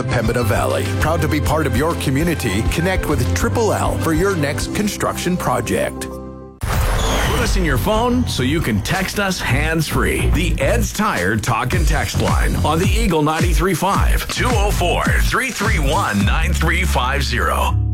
the Pembina Valley. Proud to be part of your community. Connect with Triple L for your next construction project. Put us in your phone so you can text us hands-free. The Ed's Tire Talk and Text line on the Eagle 93.5 204-331-9350.